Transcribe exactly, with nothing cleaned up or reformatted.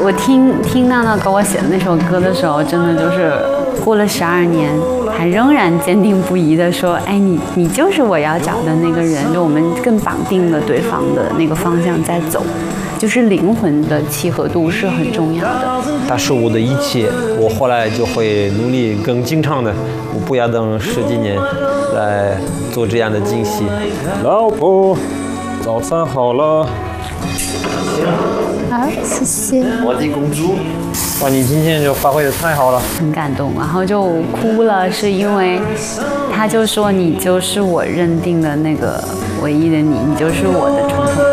我听听娜娜给我写的那首歌的时候，真的就是过了十二年，还仍然坚定不移的说，哎，你你就是我要找的那个人，就我们更绑定了对方的那个方向在走，就是灵魂的契合度是很重要的。 他是我的一切，我后来就会努力更经常的，我不要等十几年来做这样的惊喜。 老婆，早餐好了。 好，谢谢。 我的公主， 哇，你今天就发挥的太好了， 很感动，然后就哭了，是因为他就说你就是我认定的那个唯一的你，你就是我的重头。